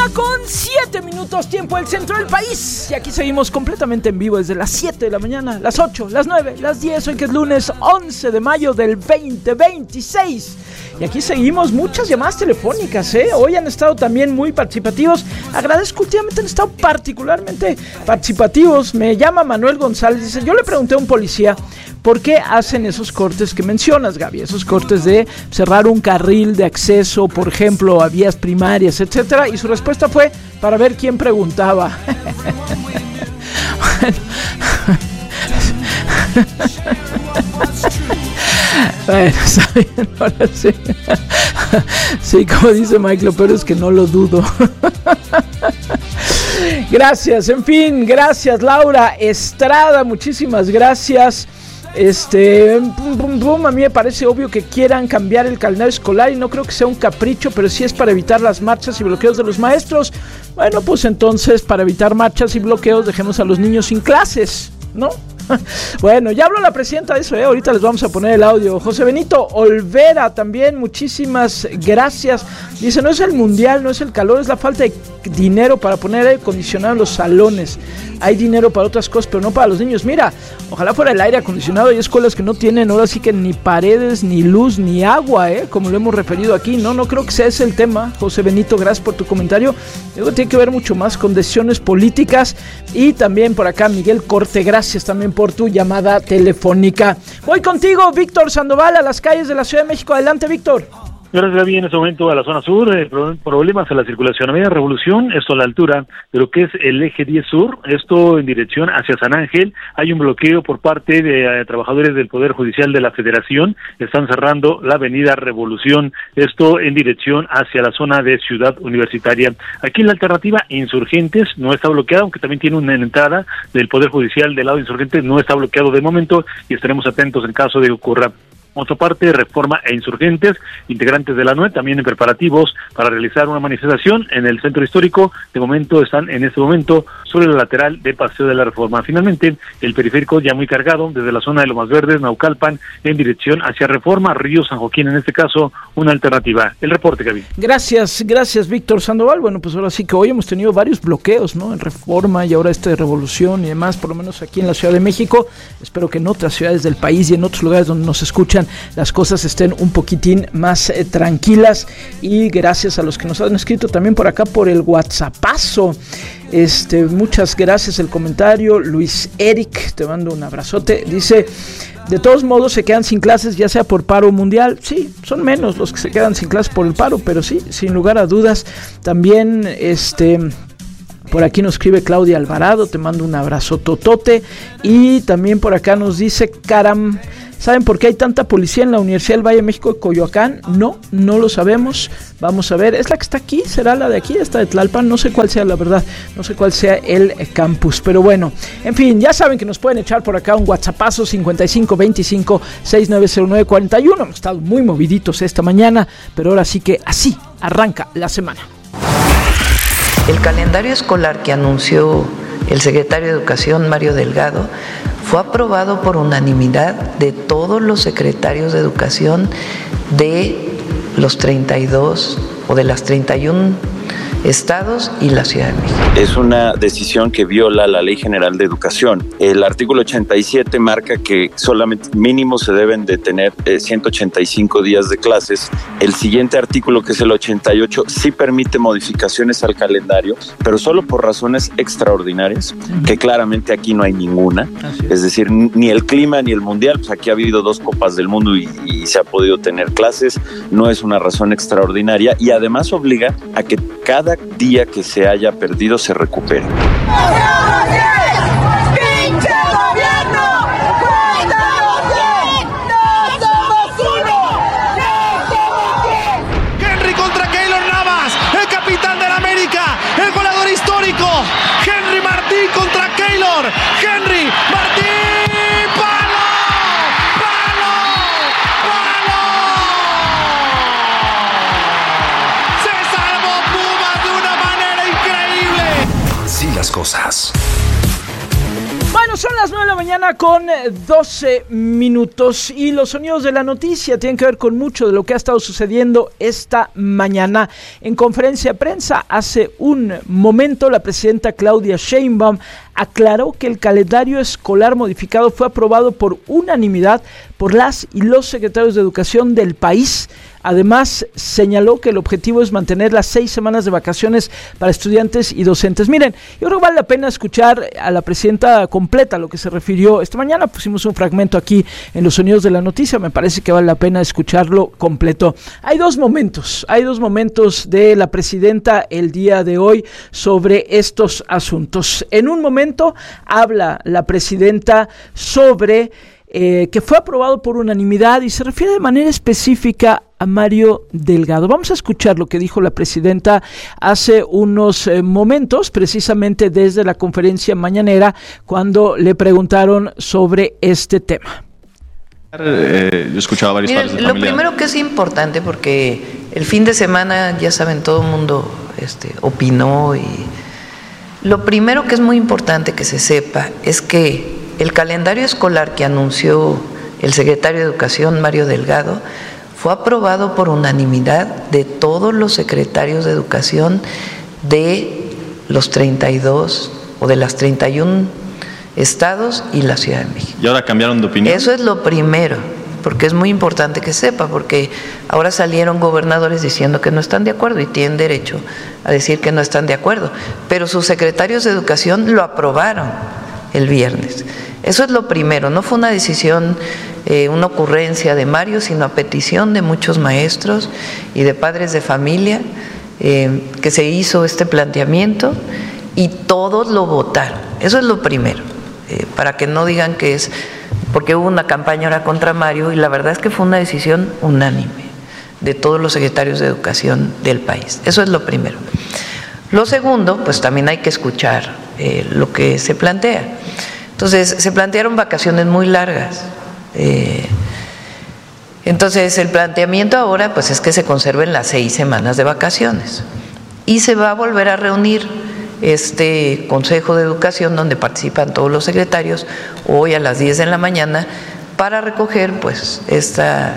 1:07, tiempo del centro del país. Y aquí seguimos completamente en vivo desde las 7 de la mañana, las 8, las 9, las 10, hoy que es lunes 11 de mayo del 2026. Y aquí seguimos, muchas llamadas telefónicas, hoy han estado también muy participativos. Agradezco, últimamente han estado particularmente participativos. Me llama Manuel González, dice: yo le pregunté a un policía ¿por qué hacen esos cortes que mencionas, Gaby? Esos cortes de cerrar un carril de acceso, por ejemplo, a vías primarias, etcétera. Y su respuesta fue: para ver quién preguntaba. Bueno, está bien, ahora sí. Sí, como dice Mike, lo peor es que no lo dudo. Gracias, en fin, gracias Laura Estrada, muchísimas gracias. A mí me parece obvio que quieran cambiar el calendario escolar y no creo que sea un capricho, pero sí es para evitar las marchas y bloqueos de los maestros. Bueno, pues entonces, para evitar marchas y bloqueos, dejemos a los niños sin clases, ¿no? Bueno, ya habló la presidenta de eso, ahorita les vamos a poner el audio. José Benito Olvera también, muchísimas gracias. Dice: no es el mundial, no es el calor, es la falta de dinero para poner aire acondicionado en los salones. Hay dinero para otras cosas, pero no para los niños. Mira, ojalá fuera el aire acondicionado. Hay escuelas que no tienen ahora sí que ni paredes, ni luz, ni agua, como lo hemos referido aquí. No creo que sea ese el tema. José Benito, gracias por tu comentario. Luego tiene que ver mucho más con decisiones políticas. Y también por acá Miguel Corte, gracias también por tu llamada telefónica. Voy contigo, Víctor Sandoval, a las calles de la Ciudad de México. Adelante, Víctor. Gracias, Gaby. En este momento a la zona sur, problemas en la circulación. Avenida Revolución, esto a la altura de lo que es el eje 10 sur, esto en dirección hacia San Ángel. Hay un bloqueo por parte de trabajadores del Poder Judicial de la Federación. Están cerrando la avenida Revolución, esto en dirección hacia la zona de Ciudad Universitaria. Aquí la alternativa Insurgentes no está bloqueada, aunque también tiene una entrada del Poder Judicial del lado de Insurgentes, no está bloqueado de momento y estaremos atentos en caso de que ocurra. Otra parte, Reforma e Insurgentes, integrantes de la NUE, también en preparativos para realizar una manifestación en el centro histórico. De momento están en este momento sobre la lateral de Paseo de la Reforma. Finalmente, el periférico ya muy cargado desde la zona de Lomas Verdes, Naucalpan, en dirección hacia Reforma, Río San Joaquín, en este caso, una alternativa. El reporte, Gaby. Gracias, Víctor Sandoval. Bueno, pues ahora sí que hoy hemos tenido varios bloqueos, ¿no? En Reforma y ahora de Revolución y demás, por lo menos aquí en la Ciudad de México. Espero que en otras ciudades del país y en otros lugares donde nos escuchan las cosas estén un poquitín más tranquilas, y gracias a los que nos han escrito también por acá por el WhatsAppazo. Muchas gracias el comentario. Luis Eric, te mando un abrazote. Dice: de todos modos se quedan sin clases, ya sea por paro mundial. Sí, son menos los que se quedan sin clases por el paro, pero sí, sin lugar a dudas. También por aquí nos escribe Claudia Alvarado, te mando un abrazo totote. Y también por acá nos dice ¿saben por qué hay tanta policía en la Universidad del Valle de México de Coyoacán? No lo sabemos. Vamos a ver, ¿es la que está aquí? ¿Será la de aquí? ¿Esta de Tlalpan? No sé cuál sea, la verdad. No sé cuál sea el campus. Pero bueno, en fin, ya saben que nos pueden echar por acá un WhatsAppazo 5525-690941. Hemos estado muy moviditos esta mañana, pero ahora sí que así arranca la semana. El calendario escolar que anunció el secretario de Educación, Mario Delgado, fue aprobado por unanimidad de todos los secretarios de Educación de los 32 o de las 31 estados y la Ciudad de México. Es una decisión que viola la Ley General de Educación. El artículo 87 marca que solamente mínimo se deben de tener 185 días de clases. El siguiente artículo, que es el 88, sí permite modificaciones al calendario, pero solo por razones extraordinarias, que claramente aquí no hay ninguna. Es decir, ni el clima ni el mundial, pues aquí ha habido 2 copas del mundo y se ha podido tener clases. No es una razón extraordinaria, y además obliga a que cada día que se haya perdido se recupere. Henry contra Keylor Navas, el capitán del América, el goleador histórico. Henry Martín contra Keylor. Henry Martín, ¡palo! Se salvó Pumas de una manera increíble. Así las cosas. Bueno, Bueno, son las 9 de la mañana con 12 minutos y los sonidos de la noticia tienen que ver con mucho de lo que ha estado sucediendo esta mañana. En conferencia de prensa hace un momento, la presidenta Claudia Sheinbaum aclaró que el calendario escolar modificado fue aprobado por unanimidad por las y los secretarios de educación del país. Además, señaló que el objetivo es mantener las 6 semanas de vacaciones para estudiantes y docentes. Miren, yo creo que vale la pena escuchar a la presidenta completa, lo que se refirió esta mañana. Pusimos un fragmento aquí en los sonidos de la noticia, me parece que vale la pena escucharlo completo. Hay dos momentos de la presidenta el día de hoy sobre estos asuntos. En un momento habla la presidenta sobre que fue aprobado por unanimidad y se refiere de manera específica a Mario Delgado. Vamos a escuchar lo que dijo la presidenta hace unos momentos, precisamente desde la conferencia mañanera, cuando le preguntaron sobre este tema. Yo he escuchado a varios padres de familia. Lo primero que es importante, porque el fin de semana, ya saben, todo el mundo opinó, y lo primero que es muy importante que se sepa es que el calendario escolar que anunció el secretario de Educación, Mario Delgado, fue aprobado por unanimidad de todos los secretarios de Educación de los 32 o de las 31 estados y la Ciudad de México. ¿Y ahora cambiaron de opinión? Eso es lo primero, porque es muy importante que sepa, porque ahora salieron gobernadores diciendo que no están de acuerdo y tienen derecho a decir que no están de acuerdo, pero sus secretarios de Educación lo aprobaron el viernes. Eso es lo primero, no fue una decisión, una ocurrencia de Mario, sino a petición de muchos maestros y de padres de familia que se hizo este planteamiento y todos lo votaron. Eso es lo primero, para que no digan que es porque hubo una campaña ahora contra Mario, y la verdad es que fue una decisión unánime de todos los secretarios de Educación del país. Eso es lo primero. Lo segundo, pues también hay que escuchar lo que se plantea. Entonces, se plantearon vacaciones muy largas. Entonces, el planteamiento ahora pues es que se conserven las 6 semanas de vacaciones. Y se va a volver a reunir este Consejo de Educación, donde participan todos los secretarios, hoy a las 10 de la mañana, para recoger pues esta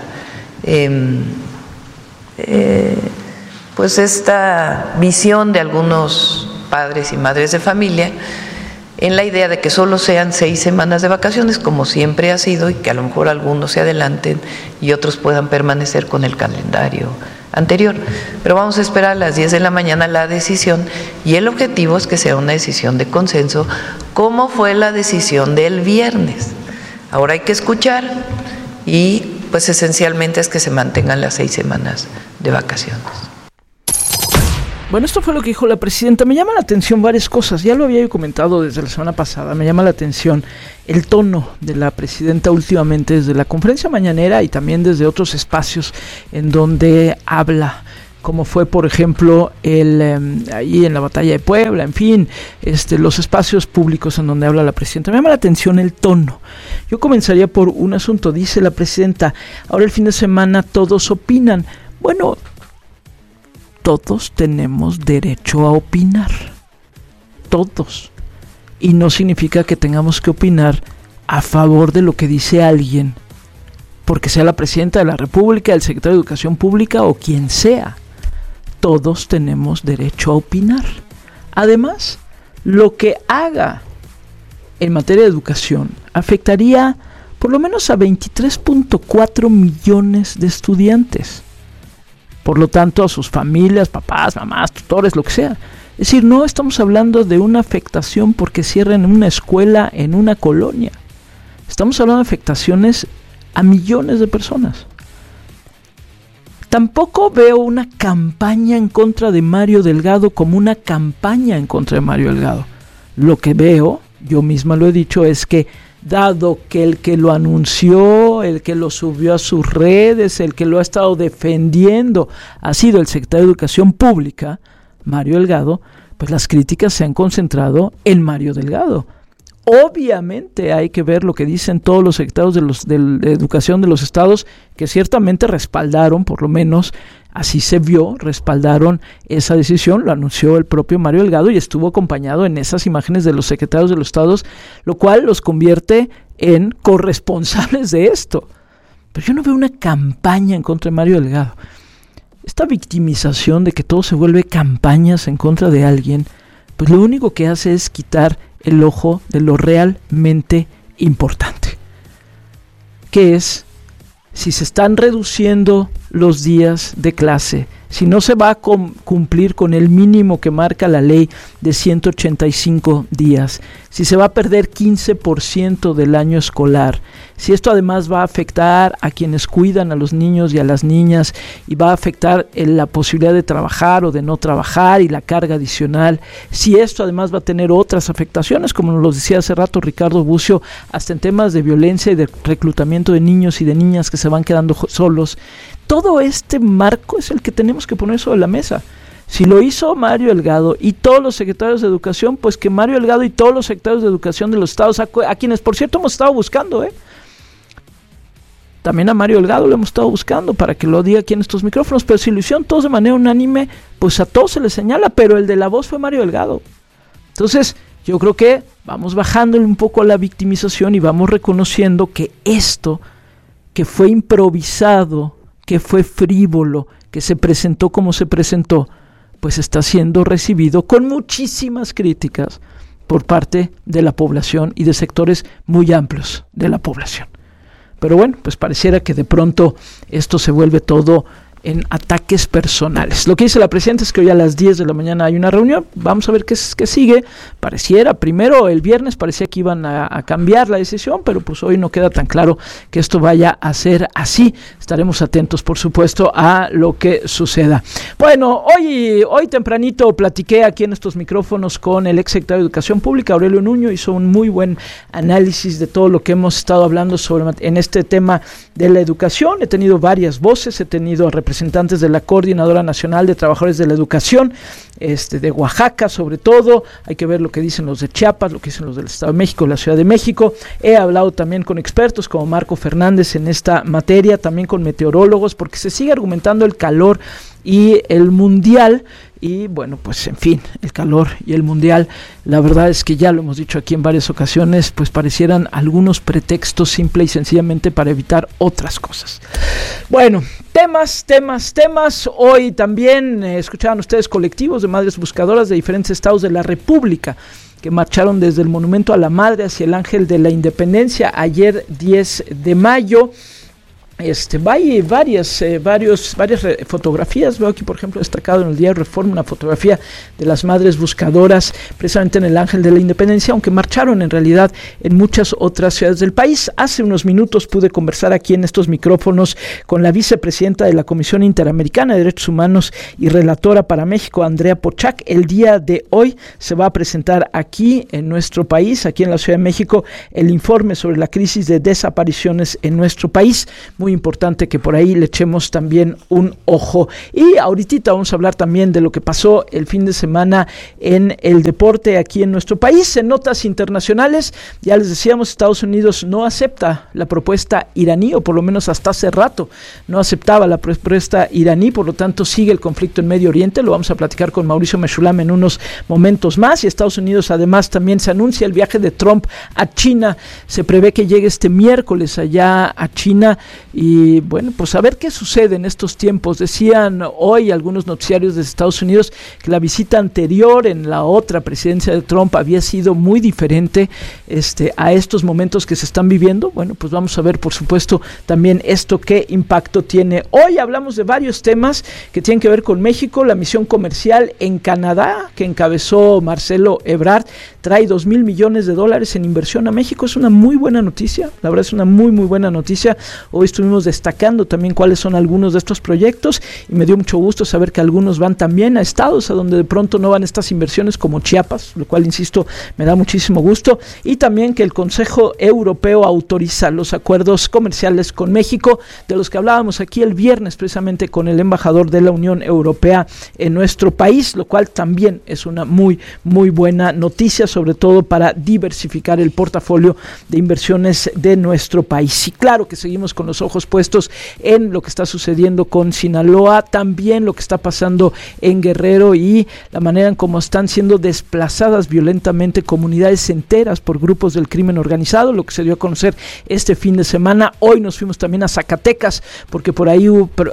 visión de algunos padres y madres de familia, en la idea de que solo sean 6 semanas de vacaciones, como siempre ha sido, y que a lo mejor algunos se adelanten y otros puedan permanecer con el calendario anterior. Pero vamos a esperar a las 10 de la mañana la decisión, y el objetivo es que sea una decisión de consenso, como fue la decisión del viernes. Ahora hay que escuchar, y pues esencialmente es que se mantengan las 6 semanas de vacaciones. Bueno, esto fue lo que dijo la presidenta. Me llama la atención varias cosas, ya lo había comentado desde la semana pasada. Me llama la atención el tono de la presidenta últimamente, desde la conferencia mañanera y también desde otros espacios en donde habla, como fue por ejemplo ahí en la batalla de Puebla, en fin, los espacios públicos en donde habla la presidenta. Me llama la atención el tono. Yo comenzaría por un asunto. Dice la presidenta: ahora el fin de semana todos opinan. Bueno, todos tenemos derecho a opinar, todos, y no significa que tengamos que opinar a favor de lo que dice alguien, porque sea la presidenta de la República, el secretario de Educación Pública o quien sea. Todos tenemos derecho a opinar. Además, lo que haga en materia de educación afectaría por lo menos a 23.4 millones de estudiantes. Por lo tanto, a sus familias, papás, mamás, tutores, lo que sea. Es decir, no estamos hablando de una afectación porque cierren una escuela en una colonia. Estamos hablando de afectaciones a millones de personas. Tampoco veo una campaña en contra de Mario Delgado como una campaña en contra de Mario Delgado. Lo que veo, yo misma lo he dicho, es que dado que el que lo anunció, el que lo subió a sus redes, el que lo ha estado defendiendo, ha sido el secretario de Educación Pública, Mario Delgado, pues las críticas se han concentrado en Mario Delgado. Obviamente hay que ver lo que dicen todos los secretarios de educación de los estados, que ciertamente respaldaron, por lo menos así se vio, respaldaron esa decisión, lo anunció el propio Mario Delgado y estuvo acompañado en esas imágenes de los secretarios de los estados, lo cual los convierte en corresponsables de esto. Pero yo no veo una campaña en contra de Mario Delgado. Esta victimización de que todo se vuelve campañas en contra de alguien, pues lo único que hace es quitar el ojo de lo realmente importante, que es si se están reduciendo los días de clase, si no se va a cumplir con el mínimo que marca la ley de 185 días, si se va a perder 15% del año escolar, si esto además va a afectar a quienes cuidan a los niños y a las niñas y va a afectar la posibilidad de trabajar o de no trabajar y la carga adicional, si esto además va a tener otras afectaciones, como nos lo decía hace rato Ricardo Bucio, hasta en temas de violencia y de reclutamiento de niños y de niñas que se van quedando solos. Todo este marco es el que tenemos que poner sobre la mesa. Si lo hizo Mario Delgado y todos los secretarios de educación, pues que Mario Delgado y todos los secretarios de educación de los estados, a quienes por cierto hemos estado buscando, también a Mario Delgado lo hemos estado buscando para que lo diga aquí en estos micrófonos, pero si lo hicieron todos de manera unánime, pues a todos se les señala, pero el de la voz fue Mario Delgado. Entonces, yo creo que vamos bajándole un poco a la victimización y vamos reconociendo que esto, que fue improvisado, que fue frívolo, que se presentó como se presentó, pues está siendo recibido con muchísimas críticas por parte de la población y de sectores muy amplios de la población. Pero bueno, pues pareciera que de pronto esto se vuelve todo en ataques personales. Lo que dice la presidenta es que hoy a las 10 de la mañana hay una reunión, vamos a ver qué sigue. Pareciera, primero el viernes parecía que iban a cambiar la decisión, pero pues hoy no queda tan claro que esto vaya a ser así. Estaremos atentos, por supuesto, a lo que suceda. Bueno, hoy tempranito platiqué aquí en estos micrófonos con el exsecretario de Educación Pública, Aurelio Nuño, hizo un muy buen análisis de todo lo que hemos estado hablando en este tema de la educación. He tenido varias voces, he tenido representantes de la Coordinadora Nacional de Trabajadores de la Educación, de Oaxaca sobre todo, hay que ver lo que dicen los de Chiapas, lo que dicen los del Estado de México, la Ciudad de México. He hablado también con expertos como Marco Fernández en esta materia, también con meteorólogos, porque se sigue argumentando el calor y el mundial, y bueno, pues en fin, el calor y el mundial, la verdad es que ya lo hemos dicho aquí en varias ocasiones, pues parecieran algunos pretextos simple y sencillamente para evitar otras cosas. Bueno, temas, hoy también escuchaban ustedes colectivos de madres buscadoras de diferentes estados de la República, que marcharon desde el Monumento a la Madre hacia el Ángel de la Independencia ayer 10 de mayo. Hay varias fotografías. Veo aquí, por ejemplo, destacado en el diario Reforma una fotografía de las madres buscadoras precisamente en el Ángel de la Independencia, aunque marcharon en realidad en muchas otras ciudades del país. Hace unos minutos pude conversar aquí en estos micrófonos con la vicepresidenta de la Comisión Interamericana de Derechos Humanos y relatora para México, Andrea Pochac. El día de hoy se va a presentar aquí en nuestro país, aquí en la Ciudad de México, el informe sobre la crisis de desapariciones en nuestro país. Muy importante que por ahí le echemos también un ojo. Y ahorita vamos a hablar también de lo que pasó el fin de semana en el deporte aquí en nuestro país. En notas internacionales, ya les decíamos, Estados Unidos no acepta la propuesta iraní, o por lo menos hasta hace rato no aceptaba la propuesta iraní, por lo tanto sigue el conflicto en Medio Oriente. Lo vamos a platicar con Mauricio Meshulam en unos momentos más. Y Estados Unidos además también se anuncia el viaje de Trump a China. Se prevé que llegue este miércoles allá a China. Y bueno, pues a ver qué sucede en estos tiempos. Decían hoy algunos noticiarios de Estados Unidos que la visita anterior en la otra presidencia de Trump había sido muy diferente a estos momentos que se están viviendo. Bueno, pues vamos a ver, por supuesto, también esto qué impacto tiene. Hoy hablamos de varios temas que tienen que ver con México. La misión comercial en Canadá que encabezó Marcelo Ebrard trae $2,000 millones en inversión a México. Es una muy buena noticia, la verdad es una muy buena noticia. Hoy estuvimos estuvimos destacando también cuáles son algunos de estos proyectos y me dio mucho gusto saber que algunos van también a estados a donde de pronto no van estas inversiones como Chiapas, lo cual, insisto, me da muchísimo gusto, y también que el Consejo Europeo autoriza los acuerdos comerciales con México, de los que hablábamos aquí el viernes precisamente con el embajador de la Unión Europea en nuestro país, lo cual también es una muy, muy buena noticia, sobre todo para diversificar el portafolio de inversiones de nuestro país. Y claro que seguimos con los ojos puestos en lo que está sucediendo con Sinaloa, también lo que está pasando en Guerrero y la manera en cómo están siendo desplazadas violentamente comunidades enteras por grupos del crimen organizado, lo que se dio a conocer este fin de semana. Hoy nos fuimos también a Zacatecas, porque por ahí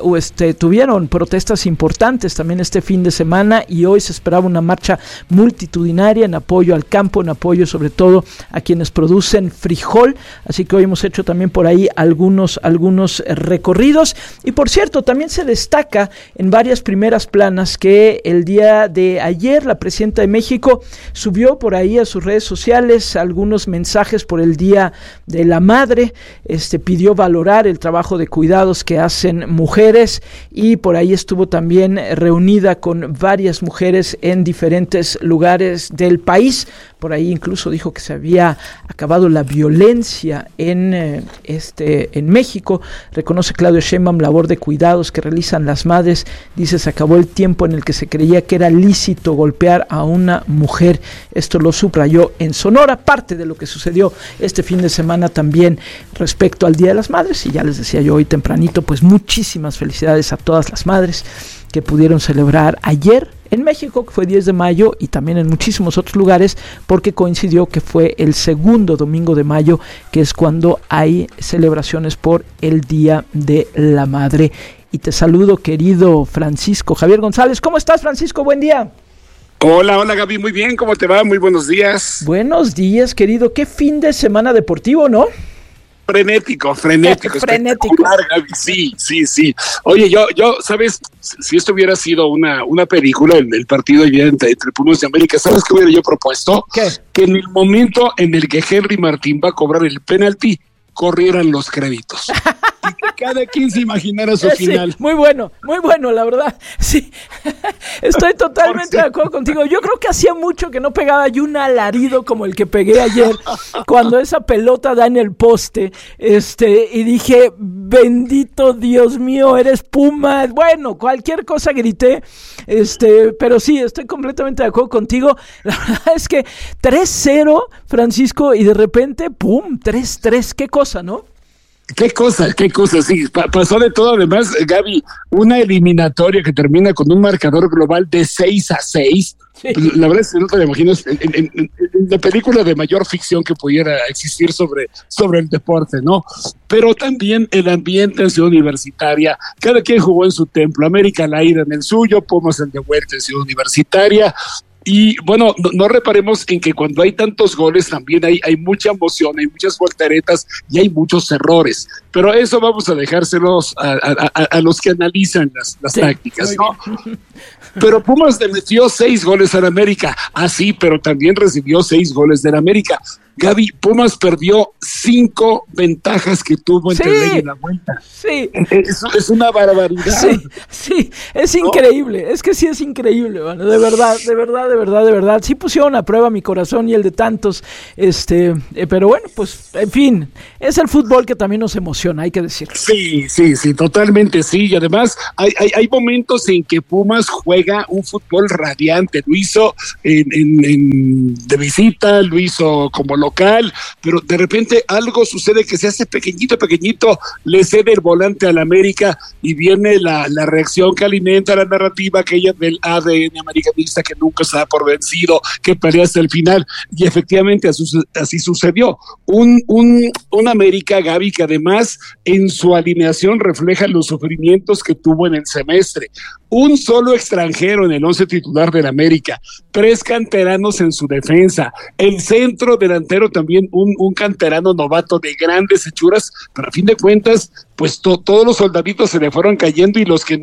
tuvieron protestas importantes también este fin de semana, y hoy se esperaba una marcha multitudinaria en apoyo al campo, en apoyo sobre todo a quienes producen frijol, así que hoy hemos hecho también por ahí algunos recorridos. Y por cierto, también se destaca en varias primeras planas que el día de ayer la presidenta de México subió por ahí a sus redes sociales algunos mensajes por el Día de la Madre, pidió valorar el trabajo de cuidados que hacen mujeres, y por ahí estuvo también reunida con varias mujeres en diferentes lugares del país. Por ahí incluso dijo que se había acabado la violencia en México. Reconoce Claudia Sheinbaum la labor de cuidados que realizan las madres. Dice, se acabó el tiempo en el que se creía que era lícito golpear a una mujer. Esto lo subrayó en Sonora, parte de lo que sucedió este fin de semana también respecto al Día de las Madres. Y ya les decía yo hoy tempranito, pues muchísimas felicidades a todas las madres que pudieron celebrar ayer en México, que fue 10 de mayo, y también en muchísimos otros lugares, porque coincidió que fue el segundo domingo de mayo, que es cuando hay celebraciones por el Día de la Madre. Y te saludo, querido Francisco Javier González. ¿Cómo estás, Francisco? Buen día. Hola Gaby, muy bien, ¿cómo te va? Muy buenos días. Buenos días, querido. Qué fin de semana deportivo, ¿no? Frenético. Frenético. Gaby. Sí. Oye, yo, ¿sabes? Si esto hubiera sido una película, el partido entre Pumas de América, ¿sabes qué hubiera yo propuesto? ¿Qué? Que en el momento en el que Henry Martín va a cobrar el penalti, corrieran los créditos. Y que cada quien se imaginara su final. Muy bueno, la verdad. Sí, estoy totalmente de acuerdo contigo. Yo creo que hacía mucho que no pegaba yo un alarido como el que pegué ayer, cuando esa pelota da en el poste, y dije, bendito Dios mío, eres Puma. Bueno, cualquier cosa grité, pero sí, estoy completamente de acuerdo contigo. La verdad es que 3-0, Francisco, y de repente, pum, 3-3, qué cosa, ¿no? Qué cosa, sí, pasó de todo. Además, Gaby, una eliminatoria que termina con un marcador global de 6-6. Sí. La verdad es que no te lo imaginas en la película de mayor ficción que pudiera existir sobre el deporte, ¿no? Pero también el ambiente en Ciudad Universitaria, cada quien jugó en su templo, América la ida en el suyo, Pumas el de vuelta en Ciudad Universitaria. Y bueno, no reparemos en que cuando hay tantos goles también hay mucha emoción, hay muchas volteretas y hay muchos errores. Pero eso vamos a dejárselos a los que analizan las tácticas, ¿no? Pero Pumas le metió 6 goles al América. Sí, pero también recibió 6 goles del América. Gaby, Pumas perdió 5 ventajas que tuvo entre el ida y la vuelta. Sí. Es una barbaridad. Sí, es increíble. Es que sí es increíble, bueno, de verdad. Sí pusieron a prueba mi corazón y el de tantos, pero bueno, pues, en fin, es el fútbol que también nos emociona, hay que decirlo. Sí, totalmente sí. Y además hay momentos en que Pumas juega un fútbol radiante. Lo hizo de visita, lo hizo como local, pero de repente algo sucede que se hace pequeñito, le cede el volante al América y viene la reacción que alimenta la narrativa aquella del ADN americanista que nunca se da por vencido, que pelea hasta el final, y efectivamente así sucedió. Un América, Gaby, que además en su alineación refleja los sufrimientos que tuvo en el semestre. Un solo extranjero en el 11 titular del América, 3 canteranos en su defensa, el centro delantero también un canterano novato de grandes hechuras, pero a fin de cuentas, pues todos los soldaditos se le fueron cayendo y los que